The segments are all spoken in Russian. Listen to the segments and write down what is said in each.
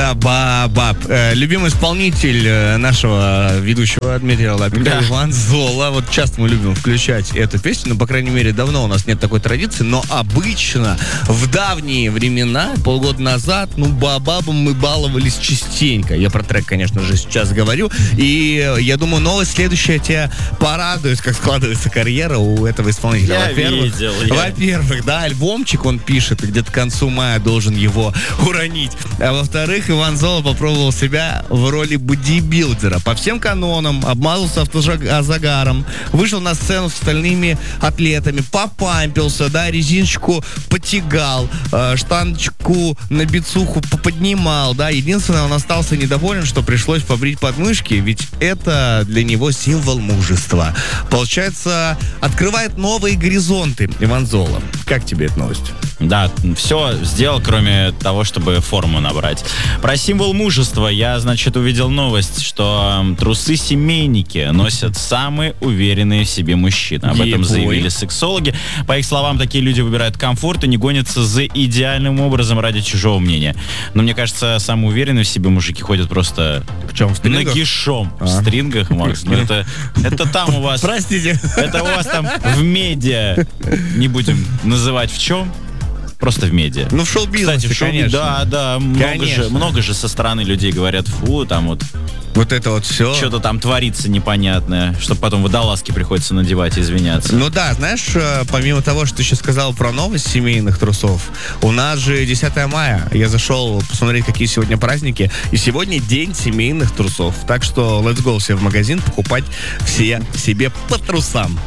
Да, баб. Любимый исполнитель нашего ведущего Дмитрия Лапика, Иван Зола. Вот часто мы любим включать эту песню, но, по крайней мере, давно у нас нет такой традиции, но обычно в давние времена, полгода назад, бабабам мы баловались частенько. Я про трек, конечно же, сейчас говорю. И я думаю, новость следующая тебя порадует, как складывается карьера у этого исполнителя. Во-первых, да, альбомчик он пишет, где-то к концу мая должен его уронить. А во-вторых, Иван Зола попробовал себя в роли бодибилдера. По всем канонам, обмазался автозагаром, вышел на сцену с остальными атлетами, попампился, да, резиночку потягал, штаночку на бицуху поподнимал, да. Единственное, он остался недоволен, что пришлось побрить подмышки, ведь это для него символ мужества. Получается, открывает новые горизонты Иван Зола. Как тебе эта новость? Да, все сделал, кроме того, чтобы форму набрать. Про символ мужества я, значит, увидел новость, что трусы-семейники носят самые уверенные в себе мужчины. Об этом заявили сексологи. По их словам, такие люди выбирают комфорт и не гонятся за идеальным образом ради чужого мнения. Но мне кажется, самые уверенные в себе мужики ходят просто нагишом. В стрингах, Макс. Ну, это там у вас... Простите. Это у вас там в медиа. Не будем называть в чем. Просто в медиа. Ну, в шоу-бизнесе, кстати, конечно. Да, много же со стороны людей говорят, фу, там вот... Вот это вот все. Что-то там творится непонятное, чтобы потом водолазки приходится надевать и извиняться. Ну да, знаешь, помимо того, что ты еще сказал про новость семейных трусов, у нас же 10 мая. Я зашел посмотреть, какие сегодня праздники, и сегодня день семейных трусов. Так что let's go все в магазин покупать все себе по трусам.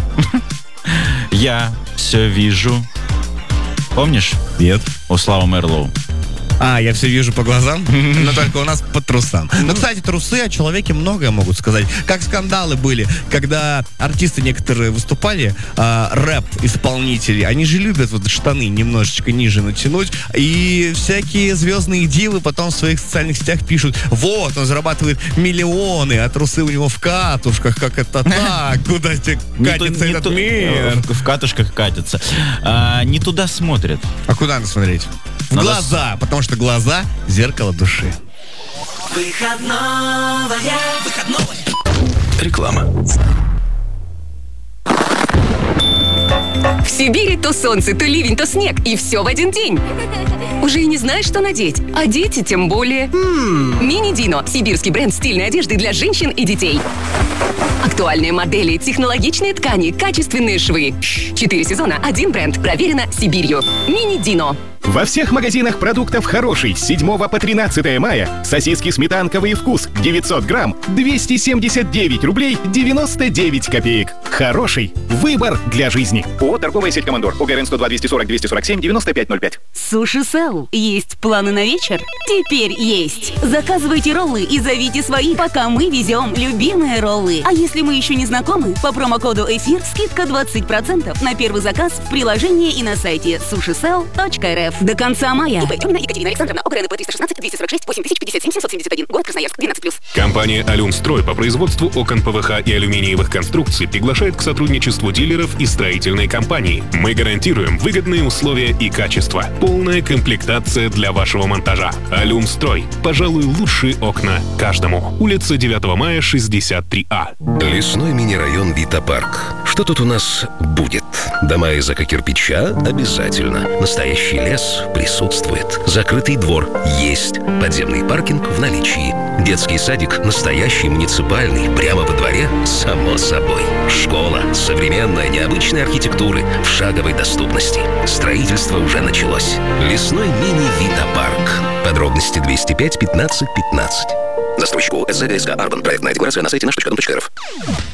Я все вижу. Помнишь? Нет. У Славы Мэрлоу. Я все вижу по глазам, но только у нас по трусам. Ну, кстати, трусы о человеке многое могут сказать. Как скандалы были, когда артисты некоторые выступали, рэп-исполнители, они же любят вот штаны немножечко ниже натянуть, и всякие звездные дивы потом в своих социальных сетях пишут, вот, он зарабатывает миллионы, а трусы у него в катушках, как это так, куда тебе катится этот мир? В катушках катится. Не туда смотрят. А куда надо смотреть? В глаза, потому что глаза — зеркало души. Выходное. Реклама. В Сибири то солнце, то ливень, то снег, и все в один день. Уже и не знаешь, что надеть, а дети тем более. Мини Дино – сибирский бренд стильной одежды для женщин и детей. Актуальные модели, технологичные ткани, качественные швы. 4 сезона, 1 бренд, проверено Сибирью. Мини Дино. Во всех магазинах продуктов «Хороший» с 7 по 13 мая сосиски сметанковый вкус 900 грамм 279 рублей 99 копеек. «Хороший» – выбор для жизни. ООО «Торговая сеть Командор». УГРН 102 240 247 9505. Суши Сел. Есть планы на вечер? Теперь есть. Заказывайте роллы и зовите свои, пока мы везем любимые роллы. А если мы еще не знакомы, по промокоду «Эфир» скидка 20% на первый заказ в приложении и на сайте sushicell.rf. До конца мая. ИП Тёмина Екатерина Александровна, ОГРН 316 246 8057 771, город Красноярск, 12+. Компания «Алюмстрой» по производству окон ПВХ и алюминиевых конструкций приглашает к сотрудничеству дилеров и строительной компании. Мы гарантируем выгодные условия и качество. Полная комплектация для вашего монтажа. «Алюмстрой». Пожалуй, лучшие окна каждому. Улица 9 мая, 63А. Лесной мини-район Вита-парк. Что тут у нас будет? Дома из эко-кирпича обязательно. Настоящий лес присутствует. Закрытый двор есть. Подземный паркинг в наличии. Детский садик настоящий, муниципальный, прямо во дворе, само собой. Школа современной, необычной архитектуры в шаговой доступности. Строительство уже началось. Лесной мини-Вита-парк. Подробности 205 15 15. Застройщику СЗГСК Арбан. Проектная декларация на сайте наш.дом.рф.